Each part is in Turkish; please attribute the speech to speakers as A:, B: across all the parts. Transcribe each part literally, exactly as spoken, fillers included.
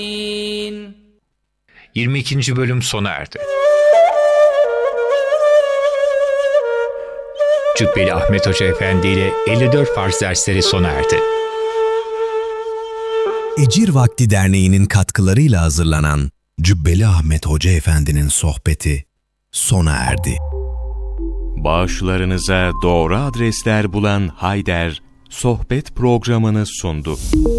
A: yirmi ikinci bölüm sona erdi. Cübbeli Ahmet Hoca Efendi ile elli dört farz dersleri sona erdi.
B: Ecir Vakti Derneği'nin katkılarıyla hazırlanan Cübbeli Ahmet Hoca Efendi'nin sohbeti sona erdi.
C: Bağışlarınıza doğru adresler bulan Hayder, sohbet programını sundu.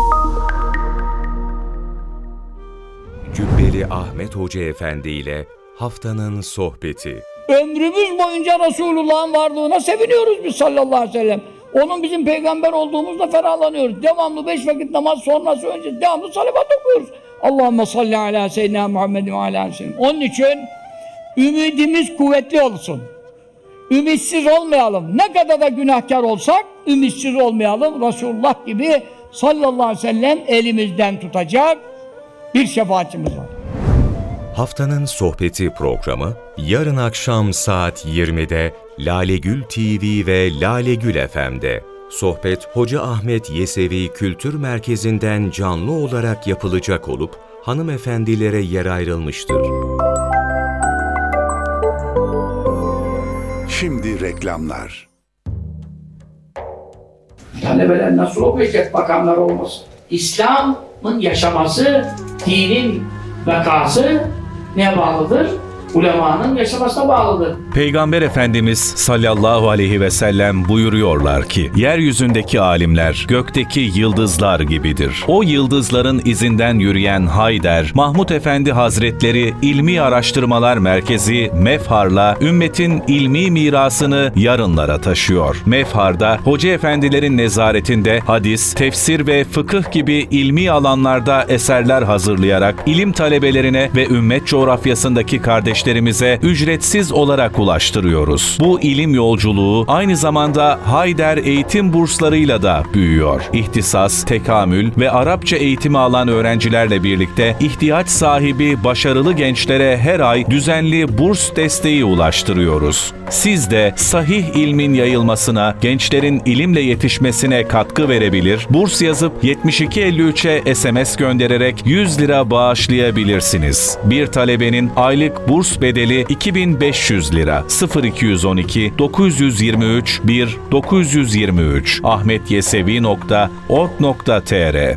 C: Cübbeli Ahmet Hoca Efendi ile haftanın sohbeti.
D: Ömrümüz boyunca Resulullah'ın varlığına seviniyoruz biz sallallahu aleyhi ve sellem. Onun bizim peygamber olduğumuzda ferahlanıyoruz. Devamlı beş vakit namaz sonrası önce devamlı salavat okuyoruz. Allahümme salli ala seyyidina Muhammedin ve ala seyyidina. Onun için ümidimiz kuvvetli olsun. Ümitsiz olmayalım. Ne kadar da günahkar olsak ümitsiz olmayalım. Resulullah gibi sallallahu aleyhi ve sellem elimizden tutacak bir şefaatçimiz var.
C: Haftanın sohbeti programı yarın akşam saat yirmide Lalegül T V ve Lalegül F M'de. Sohbet Hoca Ahmet Yesevi Kültür Merkezi'nden canlı olarak yapılacak olup hanımefendilere yer ayrılmıştır.
E: Şimdi reklamlar.
D: Talebeler nasıl okuyacak bakanlar olmasın? İslam'ın yaşaması, dinin vakası neye bağlıdır? Ulemanın yaşamasına bağlıdır.
F: Peygamber Efendimiz sallallahu aleyhi ve sellem buyuruyorlar ki, yeryüzündeki alimler gökteki yıldızlar gibidir. O yıldızların izinden yürüyen Hayder, Mahmud Efendi Hazretleri İlmi Araştırmalar Merkezi Mefhar'la ümmetin ilmi mirasını yarınlara taşıyor. Mefhar'da Hoca Efendilerin nezaretinde hadis, tefsir ve fıkıh gibi ilmi alanlarda eserler hazırlayarak ilim talebelerine ve ümmet coğrafyasındaki kardeşlerimize ücretsiz olarak ulaştırıyoruz. Bu ilim yolculuğu aynı zamanda Hayder eğitim burslarıyla da büyüyor. İhtisas, tekamül ve Arapça eğitimi alan öğrencilerle birlikte ihtiyaç sahibi başarılı gençlere her ay düzenli burs desteği ulaştırıyoruz. Siz de sahih ilmin yayılmasına, gençlerin ilimle yetişmesine katkı verebilir, burs yazıp yetmiş iki elli üçe S M S göndererek yüz lira bağışlayabilirsiniz. Bir talebenin aylık burs bedeli iki bin beş yüz lira. sıfır iki on iki dokuz yüz yirmi üç bir dokuz yüz yirmi üç ahmetyesevi nokta org nokta tr.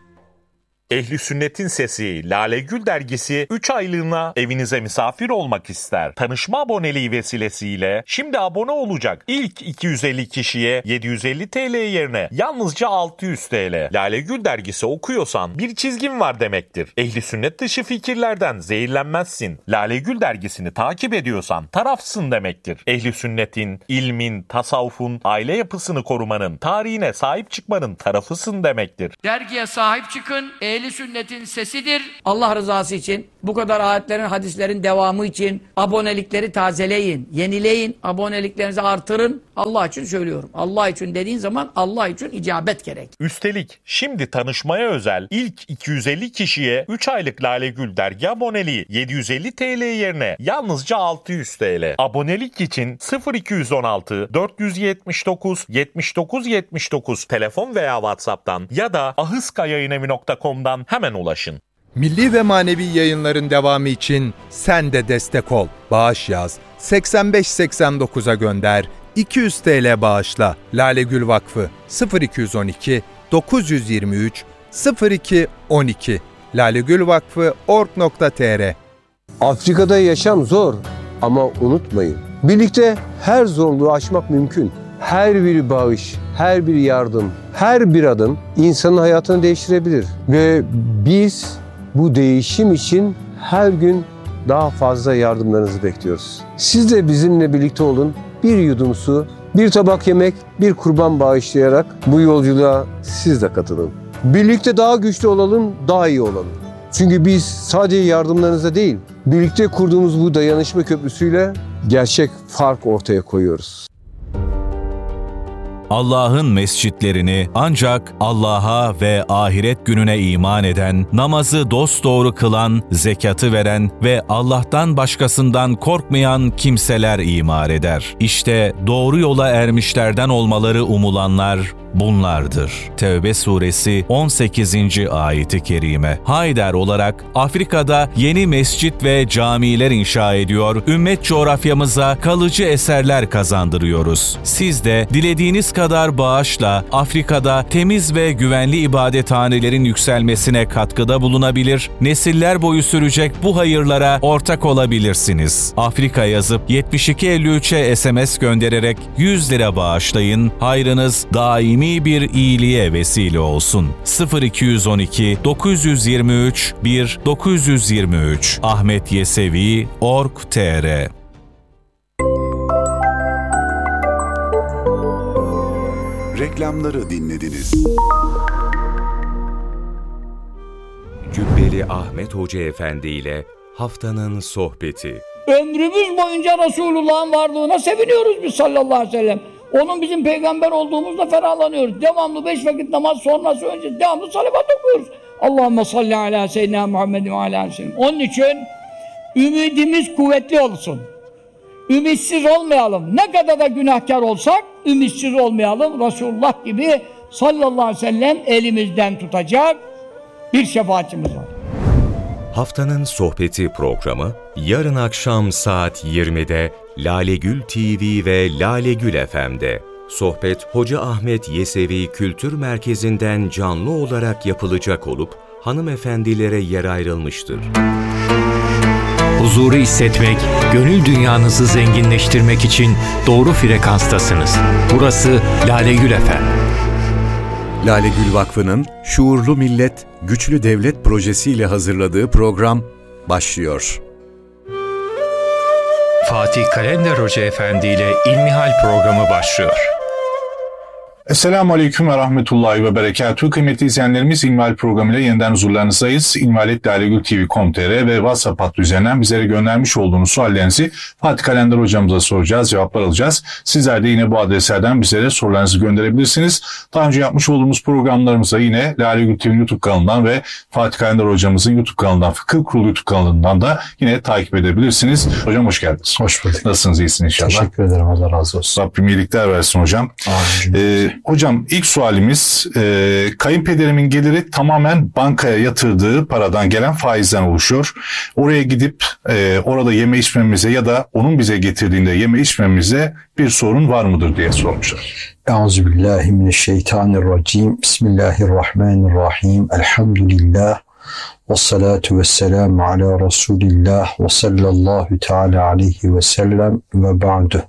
G: Ehli Sünnet'in Sesi Lalegül dergisi üç aylığına evinize misafir olmak ister. Tanışma aboneliği vesilesiyle şimdi abone olacak ilk iki yüz elli kişiye yedi yüz elli TL yerine yalnızca altı yüz TL. Lalegül dergisi okuyorsan bir çizgin var demektir. Ehli Sünnet dışı fikirlerden zehirlenmezsin. Lalegül dergisini takip ediyorsan tarafsın demektir. Ehli Sünnet'in, ilmin, tasavvufun, aile yapısını korumanın, tarihine sahip çıkmanın tarafısın demektir.
D: Dergiye sahip çıkın. Ehli Sünnet'in sesidir. Allah rızası için, bu kadar ayetlerin, hadislerin devamı için abonelikleri tazeleyin, yenileyin, aboneliklerinizi artırın. Allah için söylüyorum. Allah için dediğin zaman Allah için icabet gerek.
G: Üstelik şimdi tanışmaya özel ilk iki yüz elli kişiye üç aylık Lalegül dergi aboneliği yedi yüz elli TL yerine yalnızca altı yüz TL. Abonelik için sıfır iki on altı dört yüz yetmiş dokuz yetmiş dokuz yetmiş dokuz telefon veya WhatsApp'tan ya da ahıskayayınevi nokta com'dan hemen ulaşın.
H: Milli ve manevi yayınların devamı için sen de destek ol. Bağış yaz, seksen beş seksen dokuza gönder, iki yüz TL bağışla. Lalegül Vakfı sıfır iki on iki dokuz yüz yirmi üç sıfır iki on iki lalegülvakfı nokta org nokta tr.
I: Afrika'da yaşam zor ama unutmayın, birlikte her zorluğu aşmak mümkün. Her bir bağış, her bir yardım, her bir adım insanın hayatını değiştirebilir. Ve biz bu değişim için her gün daha fazla yardımlarınızı bekliyoruz. Siz de bizimle birlikte olun. Bir yudum su, bir tabak yemek, bir kurban bağışlayarak bu yolculuğa siz de katılın. Birlikte daha güçlü olalım, daha iyi olalım. Çünkü biz sadece yardımlarınızla değil, birlikte kurduğumuz bu dayanışma köprüsüyle gerçek fark ortaya koyuyoruz.
F: Allah'ın mescitlerini ancak Allah'a ve ahiret gününe iman eden, namazı dosdoğru kılan, zekatı veren ve Allah'tan başkasından korkmayan kimseler imar eder. İşte doğru yola ermişlerden olmaları umulanlar bunlardır. Tevbe suresi on sekizinci ayeti kerime. Haydar olarak Afrika'da yeni mescit ve camiler inşa ediyor, ümmet coğrafyamıza kalıcı eserler kazandırıyoruz. Siz de dilediğiniz kadar bağışla Afrika'da temiz ve güvenli ibadethanelerin yükselmesine katkıda bulunabilir, nesiller boyu sürecek bu hayırlara ortak olabilirsiniz. Afrika yazıp yetmiş iki elli üçe S M S göndererek yüz lira bağışlayın, hayrınız daimi bir iyiliğe vesile olsun. sıfır iki yüz on iki dokuz yüz yirmi üç bir dokuz yüz yirmi üç Ahmet Yesevi nokta org nokta tr
E: Reklamları dinlediniz.
C: Cübbeli Ahmet Hoca Efendi ile haftanın sohbeti.
D: Ömrümüz boyunca Resulullah'ın varlığına seviniyoruz biz sallallahu aleyhi ve sellem. Onun bizim peygamber olduğumuzda ferahlanıyoruz. Devamlı beş vakit namaz sonrası önce devamlı salavat okuyoruz. Allahümme salli ala seyyidina Muhammedin ve ala seyyidina. Onun için ümidimiz kuvvetli olsun. Ümitsiz olmayalım. Ne kadar da günahkar olsak ümitsiz olmayalım. Resulullah gibi sallallahu aleyhi ve sellem elimizden tutacak bir şefaatimiz var.
C: Haftanın sohbeti programı yarın akşam saat yirmide Lalegül T V ve Lalegül F M'de. Sohbet Hoca Ahmet Yesevi Kültür Merkezi'nden canlı olarak yapılacak olup hanımefendilere yer ayrılmıştır.
A: Huzuru hissetmek, gönül dünyanızı zenginleştirmek için doğru frekanstasınız. Burası Lalegül F M.
E: Lale Gül Vakfı'nın Şuurlu Millet, Güçlü Devlet projesiyle hazırladığı program başlıyor.
A: Fatih Kalender Hoca Efendi ile İlmihal programı başlıyor.
J: Esselamu Aleyküm ve Rahmetullahi ve Berekatuhu. Kıymetli izleyenlerimiz, İlmihal programıyla yeniden huzurlarınızdayız. ilmihal nokta lalegül tv nokta com nokta tr ve WhatsApp hattı üzerinden bizlere göndermiş olduğunuz suallerinizi Fatih Kalender hocamıza soracağız, cevaplar alacağız. Sizler de yine bu adreslerden bizlere sorularınızı gönderebilirsiniz. Daha önce yapmış olduğumuz programlarımıza yine Lalegül T V'nin YouTube kanalından ve Fatih Kalender hocamızın YouTube kanalından, Fıkıh Kurulu YouTube kanalından da yine takip edebilirsiniz. Hocam hoş geldiniz.
K: Hoş bulduk.
J: Nasılsınız, iyisiniz inşallah?
K: Teşekkür ederim. Allah razı olsun.
J: Rabbim iyilikler versin hocam.
K: Amin.
J: Ee, hocam ilk sualimiz, e, kayınpederimin geliri tamamen bankaya yatırdığı paradan gelen faizden oluşuyor. Oraya gidip e, orada yeme içmemize ya da onun bize getirdiğinde yeme içmemize bir sorun var mıdır diye sormuşlar.
K: Euzubillahimineşşeytanirracim. Bismillahirrahmanirrahim. Elhamdülillah. Ve salatu ve selamu ala Resulillah ve sallallahu teala aleyhi ve sellem ve ba'du.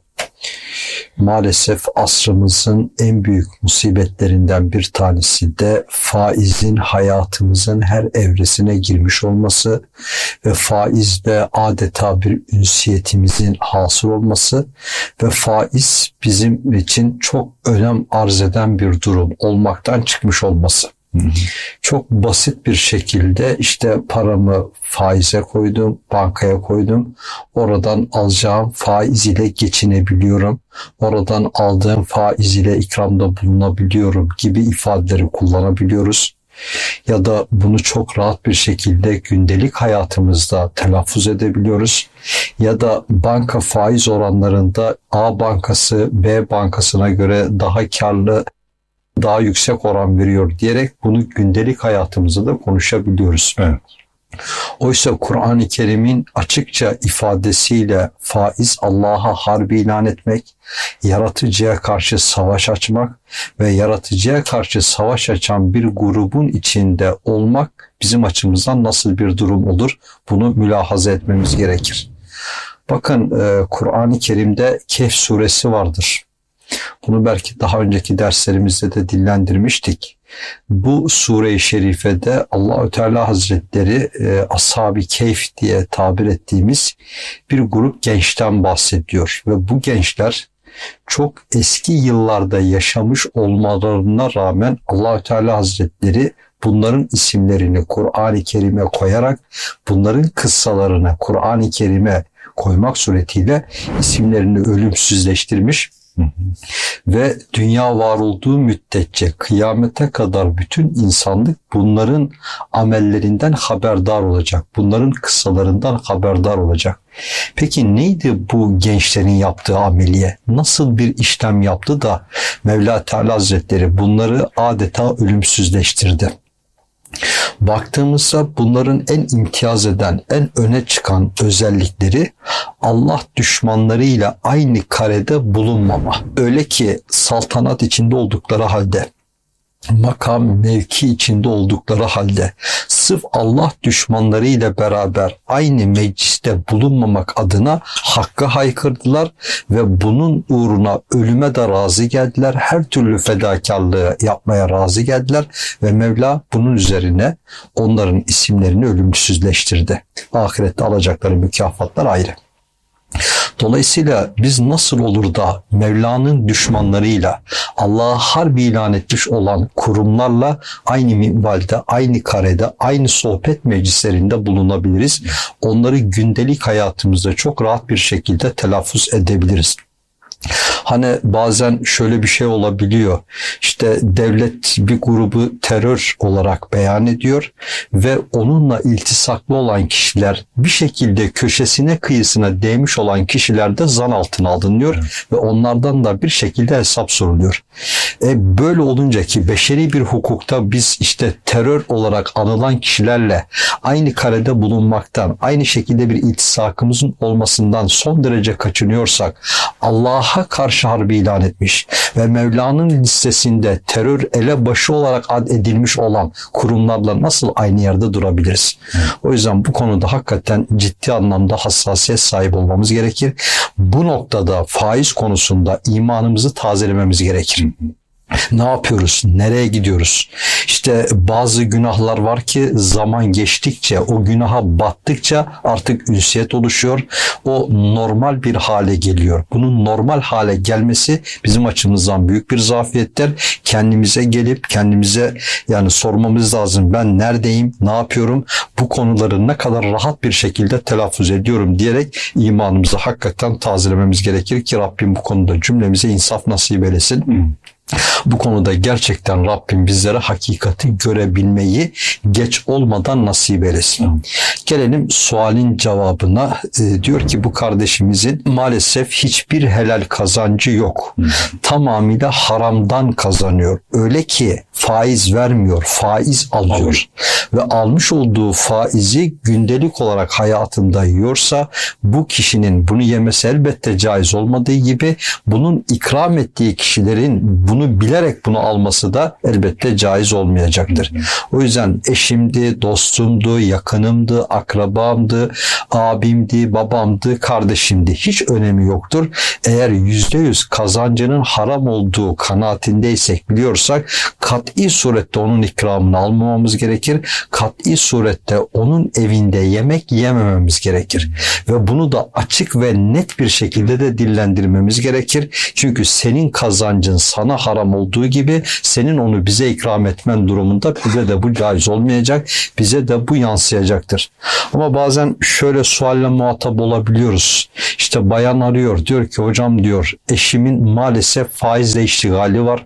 K: Maalesef asrımızın en büyük musibetlerinden bir tanesi de faizin hayatımızın her evresine girmiş olması ve faizle adeta bir ünsiyetimizin hasıl olması ve faiz bizim için çok önem arz eden bir durum olmaktan çıkmış olması. Çok basit bir şekilde işte paramı faize koydum, bankaya koydum. Oradan alacağım faiz ile geçinebiliyorum. Oradan aldığım faiz ile ikramda bulunabiliyorum gibi ifadeleri kullanabiliyoruz. Ya da bunu çok rahat bir şekilde gündelik hayatımızda telaffuz edebiliyoruz. Ya da banka faiz oranlarında A bankası B bankasına göre daha karlı, daha yüksek oran veriyor diyerek bunu gündelik hayatımızda da konuşabiliyoruz.
J: Evet.
K: Oysa Kur'an-ı Kerim'in açıkça ifadesiyle faiz Allah'a harbi ilan etmek, yaratıcıya karşı savaş açmak ve yaratıcıya karşı savaş açan bir grubun içinde olmak bizim açımızdan nasıl bir durum olur? Bunu mülahaza etmemiz gerekir. Bakın Kur'an-ı Kerim'de Kehf suresi vardır. Bunu belki daha önceki derslerimizde de dillendirmiştik. Bu sure-i şerifede Allahü Teala Hazretleri e, Ashab-ı Kehf diye tabir ettiğimiz bir grup gençten bahsediyor. Ve bu gençler çok eski yıllarda yaşamış olmalarına rağmen Allahü Teala Hazretleri bunların isimlerini Kur'an-ı Kerim'e koyarak bunların kıssalarını Kur'an-ı Kerim'e koymak suretiyle isimlerini ölümsüzleştirmiş Hı hı. Ve dünya var olduğu müddetçe kıyamete kadar bütün insanlık bunların amellerinden haberdar olacak. Bunların kıssalarından haberdar olacak. Peki neydi bu gençlerin yaptığı ameliye? Nasıl bir işlem yaptı da Mevla Teala Hazretleri bunları adeta ölümsüzleştirdi? Baktığımızda bunların en imtiyaz eden, en öne çıkan özellikleri Allah düşmanlarıyla aynı karede bulunmama. Öyle ki saltanat içinde oldukları halde, makam mevki içinde oldukları halde sırf Allah düşmanlarıyla beraber aynı mecliste bulunmamak adına hakka haykırdılar ve bunun uğruna ölüme de razı geldiler. Her türlü fedakarlığı yapmaya razı geldiler ve Mevla bunun üzerine onların isimlerini ölümsüzleştirdi. Ahirette alacakları mükafatlar ayrı. Dolayısıyla biz nasıl olur da Mevla'nın düşmanlarıyla Allah'a harp ilan etmiş olan kurumlarla aynı minvalde, aynı karede, aynı sohbet meclislerinde bulunabiliriz? Onları gündelik hayatımızda çok rahat bir şekilde telaffuz edebiliriz. Hani bazen şöyle bir şey olabiliyor. İşte devlet bir grubu terör olarak beyan ediyor ve onunla iltisaklı olan kişiler bir şekilde köşesine kıyısına değmiş olan kişiler de zan altına alınıyor evet. ve onlardan da bir şekilde hesap soruluyor. E böyle olunca ki beşeri bir hukukta biz işte terör olarak anılan kişilerle aynı karede bulunmaktan, aynı şekilde bir iltisakımızın olmasından son derece kaçınıyorsak, Allah'a karşı harbi ilan etmiş ve Mevla'nın listesinde terör elebaşı olarak ad edilmiş olan kurumlarla nasıl aynı yerde durabiliriz? Evet. O yüzden bu konuda hakikaten ciddi anlamda hassasiyet sahibi olmamız gerekir. Bu noktada faiz konusunda imanımızı tazelememiz gerekir. Ne yapıyoruz? Nereye gidiyoruz? İşte bazı günahlar var ki zaman geçtikçe, o günaha battıkça artık ünsiyet oluşuyor. O normal bir hale geliyor. Bunun normal hale gelmesi bizim açımızdan büyük bir zafiyettir. Kendimize gelip kendimize yani sormamız lazım. Ben neredeyim? Ne yapıyorum? Bu konuları ne kadar rahat bir şekilde telaffuz ediyorum diyerek imanımızı hakikaten tazelememiz gerekir ki Rabbim bu konuda cümlemize insaf nasip eylesin. Hmm. Bu konuda gerçekten Rabbim bizlere hakikati görebilmeyi geç olmadan nasip eylesin. Gelelim sualin cevabına. E, diyor ki bu kardeşimizin maalesef hiçbir helal kazancı yok. Tamamıyla haramdan kazanıyor. Öyle ki faiz vermiyor, faiz alıyor. Ve almış olduğu faizi gündelik olarak hayatında yiyorsa bu kişinin bunu yemesi elbette caiz olmadığı gibi bunun ikram ettiği kişilerin bunu bilerek bunu alması da elbette caiz olmayacaktır. O yüzden eşimdi, dostumdu, yakınımdı, akrabamdı, abimdi, babamdı, kardeşimdi. Hiç önemi yoktur. Eğer yüzde yüz kazancının haram olduğu kanaatindeysek, biliyorsak kat'i surette onun ikramını almamamız gerekir. Kat'i surette onun evinde yemek yemememiz gerekir. Ve bunu da açık ve net bir şekilde de dillendirmemiz gerekir. Çünkü senin kazancın sana haram olduğu gibi senin onu bize ikram etmen durumunda bize de bu caiz olmayacak. Bize de bu yansıyacaktır. Ama bazen şöyle sualle muhatap olabiliyoruz. İşte bayan arıyor. Diyor ki hocam diyor eşimin maalesef faizle iştigali var.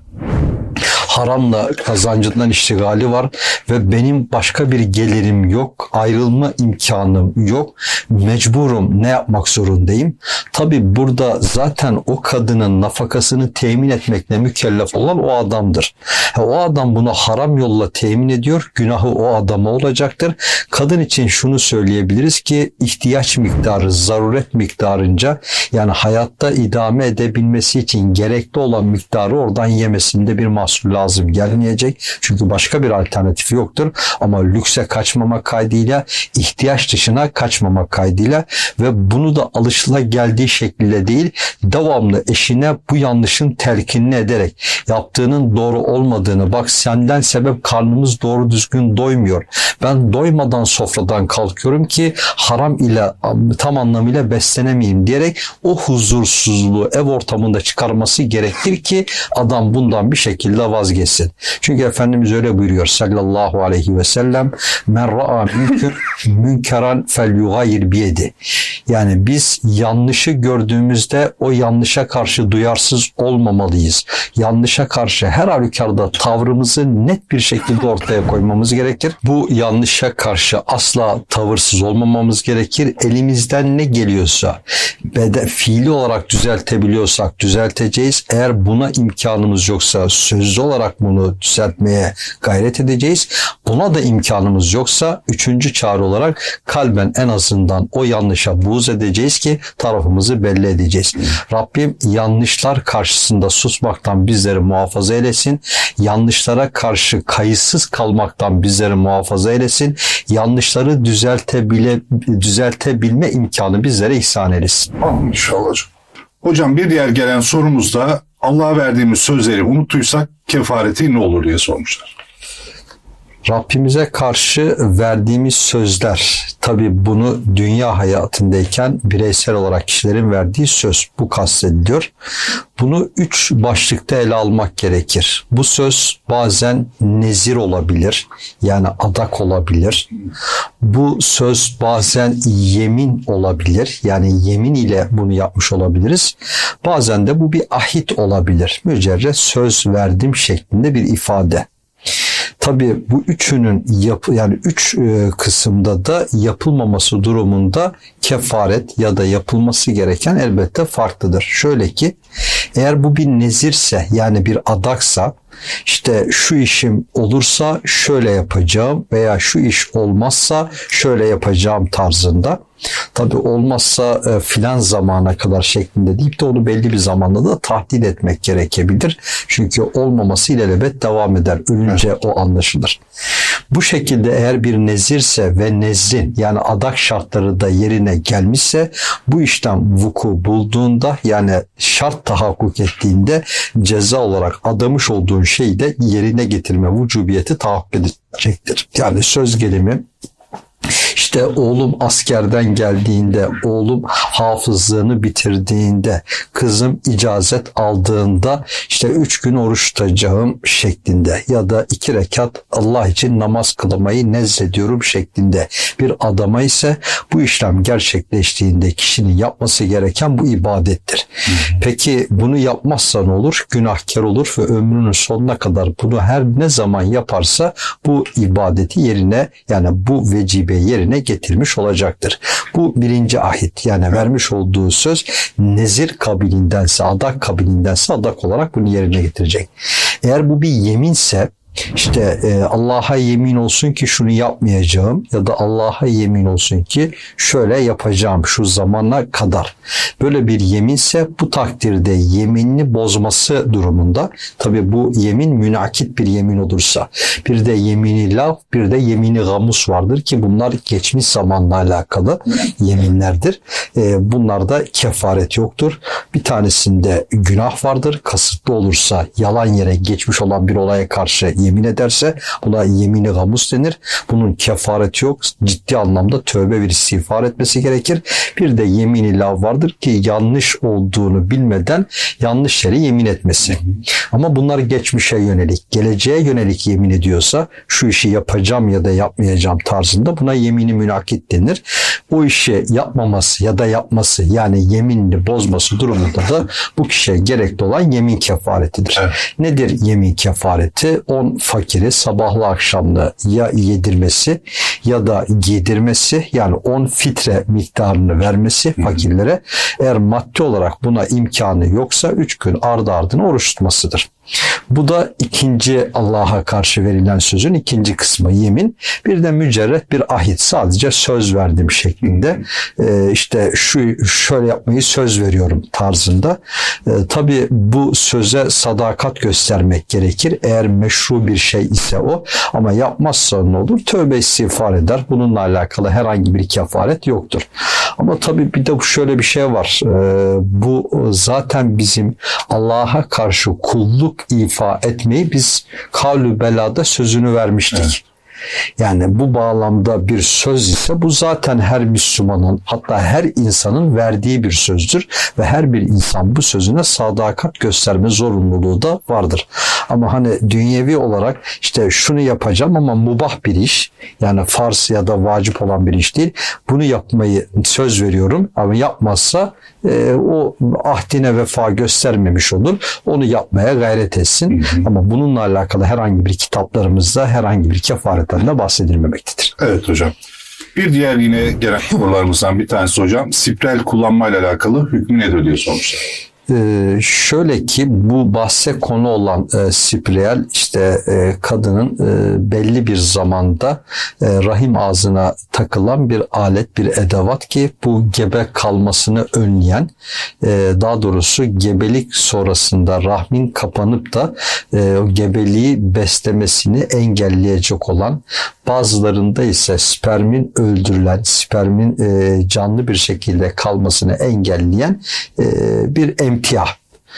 K: Haramla kazancından iştigali var ve benim başka bir gelirim yok, ayrılma imkanım yok, mecburum, ne yapmak zorundayım? Tabi burada zaten o kadının nafakasını temin etmekle mükellef olan o adamdır. O adam bunu haram yolla temin ediyor, günahı o adama olacaktır. Kadın için şunu söyleyebiliriz ki ihtiyaç miktarı, zaruret miktarınca yani hayatta idame edebilmesi için gerekli olan miktarı oradan yemesinde bir mahsur lazım gelmeyecek. Çünkü başka bir alternatifi yoktur. Ama lükse kaçmamak kaydıyla, ihtiyaç dışına kaçmamak kaydıyla ve bunu da alışılageldiği şekilde değil, devamlı eşine bu yanlışın telkinini ederek yaptığının doğru olmadığını, bak senden sebep karnımız doğru düzgün doymuyor. Ben doymadan sofradan kalkıyorum ki haram ile tam anlamıyla beslenemeyeyim diyerek o huzursuzluğu ev ortamında çıkarması gerekir ki adam bundan bir şekilde vazgeçsin. Çünkü Efendimiz öyle buyuruyor sallallahu aleyhi ve sellem men ra'a münker münkeran fel yugayir biyedi. Yani biz yanlışı gördüğümüzde o yanlışa karşı duyarsız olmamalıyız. Yanlışa karşı her halükarda tavrımızı net bir şekilde ortaya koymamız gerekir. Bu yanlışa karşı asla tavırsız olmamamız gerekir. Elimizden ne geliyorsa, beden, fiili olarak düzeltebiliyorsak düzelteceğiz. Eğer buna imkanımız yoksa sözlü olarak bunu düzeltmeye gayret edeceğiz. Buna da imkanımız yoksa üçüncü çare olarak kalben en azından o yanlışa buğz edeceğiz ki tarafımızı belli edeceğiz. Rabbim yanlışlar karşısında susmaktan bizleri muhafaza eylesin. Yanlışlara karşı kayıtsız kalmaktan bizleri muhafaza eylesin. Yanlışları düzeltebile, düzeltebilme imkanı bizlere ihsan eylesin.
J: Amin inşallah hocam. Hocam bir diğer gelen sorumuzda Allah'a verdiğimiz sözleri unuttuysak kefareti ne olur diye sormuşlar.
K: Rabbimize karşı verdiğimiz sözler, tabii bunu dünya hayatındayken bireysel olarak kişilerin verdiği söz, bu kastediliyor. Bunu üç başlıkta ele almak gerekir. Bu söz bazen nezir olabilir, yani adak olabilir. Bu söz bazen yemin olabilir, yani yemin ile bunu yapmış olabiliriz. Bazen de bu bir ahit olabilir, mücerret söz verdim şeklinde bir ifade. Tabii bu üçünün yapı yani üç e, kısımda da yapılmaması durumunda kefaret ya da yapılması gereken elbette farklıdır. Şöyle ki eğer bu bir nezirse yani bir adaksa işte şu işim olursa şöyle yapacağım veya şu iş olmazsa şöyle yapacağım tarzında. Tabii olmazsa e, filan zamana kadar şeklinde deyip de onu belli bir zamanda da tahdid etmek gerekebilir. Çünkü olmaması ilelebet devam eder. Ölünce evet. O anlaşılır. Bu şekilde eğer bir nezirse ve nezrin yani adak şartları da yerine gelmişse bu işlem vuku bulduğunda yani şart tahakkuk ettiğinde ceza olarak adamış olduğun şeyi de yerine getirme vücubiyeti tahakkuk edecektir. Yani söz gelimi İşte oğlum askerden geldiğinde, oğlum hafızlığını bitirdiğinde, kızım icazet aldığında işte üç gün oruç tutacağım şeklinde ya da iki rekat Allah için namaz kılmayı nezlediyorum şeklinde bir adama ise bu işlem gerçekleştiğinde kişinin yapması gereken bu ibadettir. Peki bunu yapmazsa ne olur? Günahkar olur ve ömrünün sonuna kadar bunu her ne zaman yaparsa bu ibadeti yerine yani bu vecibe yerine getirmiş olacaktır. Bu birinci ahit yani vermiş olduğu söz nezir kabilindense adak kabilindense adak olarak bunu yerine getirecek. Eğer bu bir yeminse İşte e, Allah'a yemin olsun ki şunu yapmayacağım ya da Allah'a yemin olsun ki şöyle yapacağım şu zamana kadar. Böyle bir yeminse bu takdirde yeminini bozması durumunda tabi bu yemin münakit bir yemin olursa bir de yemini lav bir de yemini gamus vardır ki bunlar geçmiş zamanla alakalı yeminlerdir. E, bunlarda kefaret yoktur. Bir tanesinde günah vardır. Kasıtlı olursa yalan yere geçmiş olan bir olaya karşı yemin ederse buna yemini gamus denir. Bunun kefareti yok. Ciddi anlamda tövbe ve istiğfar etmesi gerekir. Bir de yemini lav vardır ki yanlış olduğunu bilmeden yanlış yere yemin etmesi. Ama bunlar geçmişe yönelik, geleceğe yönelik yemin ediyorsa şu işi yapacağım ya da yapmayacağım tarzında buna yemini münakit denir. O işi yapmaması ya da yapması yani yeminini bozması durumunda da bu kişiye gerekli olan yemin kefaretidir. Evet. Nedir yemin kefareti? On fakiri sabahlı akşamlı ya yedirmesi ya da giydirmesi yani on fitre miktarını vermesi fakirlere. Eğer maddi olarak buna imkanı yoksa üç gün ardı ardına oruç tutmasıdır. Bu da ikinci Allah'a karşı verilen sözün ikinci kısmı yemin. Bir de mücerret bir ahit sadece söz verdim şeklinde ee, işte şu şöyle yapmayı söz veriyorum tarzında. Ee, tabii bu söze sadakat göstermek gerekir. Eğer meşru bir şey ise o ama yapmazsa ne olur? Tövbe istiğfar eder. Bununla alakalı herhangi bir kefaret yoktur. Ama tabii bir de şöyle bir şey var. Ee, bu zaten bizim Allah'a karşı kulluk ifa etmeyi biz kavlu belada sözünü vermiştik. Evet. Yani bu bağlamda bir söz ise bu zaten her Müslümanın, hatta her insanın verdiği bir sözdür ve her bir insan bu sözüne sadakat gösterme zorunluluğu da vardır. Ama hani dünyevi olarak işte şunu yapacağım ama mubah bir iş, yani farz ya da vacip olan bir iş değil, bunu yapmayı söz veriyorum ama yapmazsa e, o ahdine vefa göstermemiş olur, onu yapmaya gayret etsin. Hı hı. Ama bununla alakalı herhangi bir kitaplarımızda herhangi bir kefaretten de bahsedilmemektedir.
J: Evet hocam. Bir diğer yine gelen sorularımızdan bir tanesi hocam, spiral kullanmayla alakalı hükmü nedir diye sormuşlar.
K: Ee, şöyle ki bu bahse konu olan e, spiral işte e, kadının e, belli bir zamanda e, rahim ağzına takılan bir alet, bir edevat ki bu gebe kalmasını önleyen, e, daha doğrusu gebelik sonrasında rahmin kapanıp da e, o gebeliği beslemesini engelleyecek olan, bazılarında ise spermin öldürülen, spermin e, canlı bir şekilde kalmasını engelleyen e, bir emtiyah.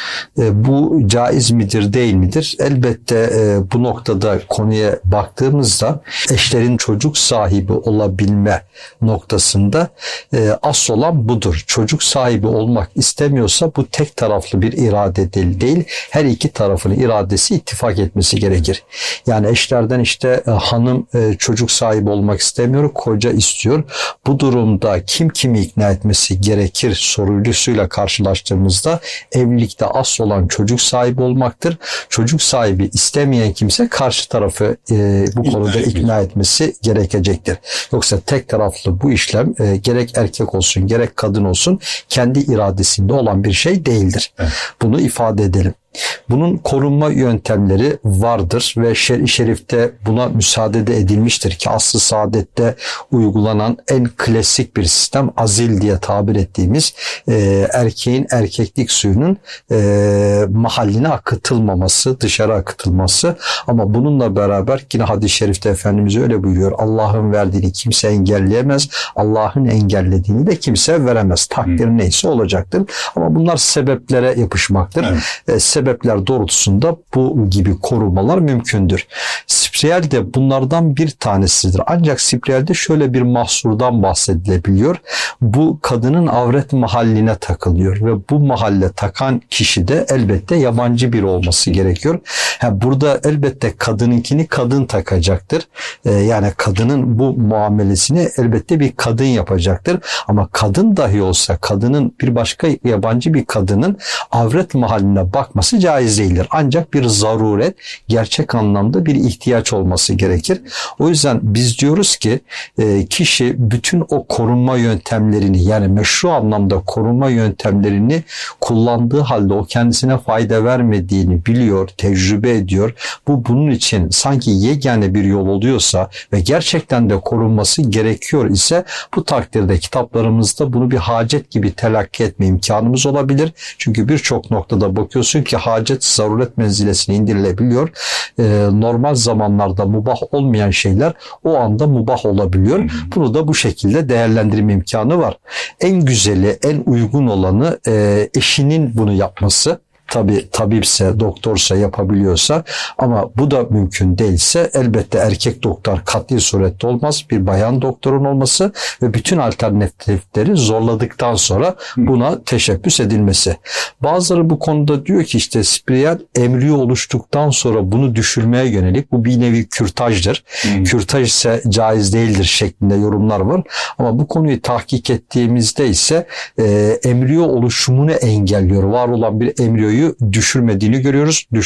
K: E, bu caiz midir, değil midir? Elbette e, bu noktada konuya baktığımızda eşlerin çocuk sahibi olabilme noktasında e, asıl olan budur. Çocuk sahibi olmak istemiyorsa bu tek taraflı bir irade değil, değil. Her iki tarafın iradesi ittifak etmesi gerekir. Yani eşlerden işte e, hanım e, çocuk sahibi olmak istemiyor, koca istiyor. Bu durumda kim kimi ikna etmesi gerekir sorusuyla karşılaştığımızda evlilikte asıl olan çocuk sahibi olmaktır. Çocuk sahibi istemeyen kimse karşı tarafı e, bu İkna konuda etmeyecek. ikna etmesi gerekecektir. Yoksa tek taraflı bu işlem e, gerek erkek olsun gerek kadın olsun kendi iradesinde olan bir şey değildir. Evet. Bunu ifade edelim. Bunun korunma yöntemleri vardır ve şer-i şerifte buna müsaade de edilmiştir ki asr-ı saadette uygulanan en klasik bir sistem azil diye tabir ettiğimiz e, erkeğin erkeklik suyunun e, mahalline akıtılmaması, dışarı akıtılması. Ama bununla beraber yine hadis-i şerifte Efendimiz öyle buyuruyor: Allah'ın verdiğini kimse engelleyemez, Allah'ın engellediğini de kimse veremez. Takdir hmm. neyse olacaktır. Ama bunlar sebeplere yapışmaktır. Evet. E, sebepler doğrultusunda bu gibi korumalar mümkündür. Spiral de bunlardan bir tanesidir. Ancak spiralde şöyle bir mahsurdan bahsedilebiliyor. Bu kadının avret mahalline takılıyor ve bu mahalle takan kişi de elbette yabancı biri olması gerekiyor. Yani burada elbette kadınınkini kadın takacaktır. Ee, yani kadının bu muamelesini elbette bir kadın yapacaktır. Ama kadın dahi olsa kadının bir başka yabancı bir kadının avret mahalline bakması caiz değildir. Ancak bir zaruret, gerçek anlamda bir ihtiyaç olması gerekir. O yüzden biz diyoruz ki e, kişi bütün o korunma yöntemlerini, yani meşru anlamda korunma yöntemlerini kullandığı halde o kendisine fayda vermediğini biliyor, tecrübe ediyor. Bu bunun için sanki yegane bir yol oluyorsa ve gerçekten de korunması gerekiyor ise bu takdirde kitaplarımızda bunu bir hacet gibi telakki etme imkanımız olabilir. Çünkü birçok noktada bakıyorsun ki hacet zaruret menzilesine indirilebiliyor. Ee, normal zamanlarda mubah olmayan şeyler o anda mubah olabiliyor. Bunu da bu şekilde değerlendirme imkanı var. En güzeli, en uygun olanı e, eşinin bunu yapması. Tabi tabipse, doktorsa yapabiliyorsa, ama bu da mümkün değilse elbette erkek doktor kat'i surette olmaz. Bir bayan doktorun olması ve bütün alternatifleri zorladıktan sonra buna teşebbüs edilmesi. Bazıları bu konuda diyor ki işte spiral embriyo oluştuktan sonra bunu düşürmeye yönelik, bu bir nevi kürtajdır. Hmm. Kürtaj ise caiz değildir şeklinde yorumlar var. Ama bu konuyu tahkik ettiğimizde ise e, embriyo oluşumunu engelliyor. Var olan bir embriyoyu düşürmediğini görüyoruz.